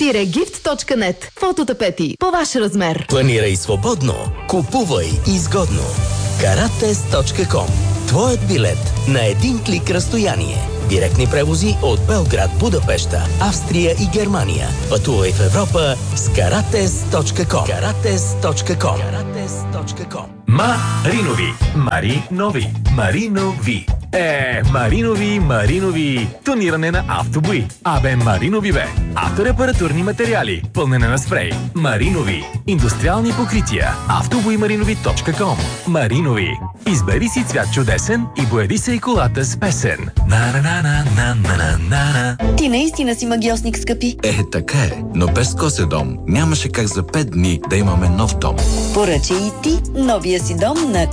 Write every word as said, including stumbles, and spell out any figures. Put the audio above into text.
gift точка нет. Фототапети по ваш размер. Планирай свободно, купувай изгодно. каратез точка ком. Твоят билет на един клик разстояние. Директни превози от Белград, Будапеща, Австрия и Германия. Пътувай в Европа с каратез точка ком. каратез точка ком. каратез точка ком. Маринови. Маринови. Маринови. Е, Маринови, Маринови. Тониране на автобои. Абе, Маринови бе. Авторепаратурни материали. Пълнене на спрей. Маринови. Индустриални покрития. автобои маринови точка ком. Маринови. Избери си цвят чудесен и бояди се и колата с песен. На-на-на-на-на-на-на-на. Ти наистина си магиосник, скъпи. Е, така е. Но без Коседом нямаше как за пет дни да имаме нов дом. Поръчай и ти новия си дом на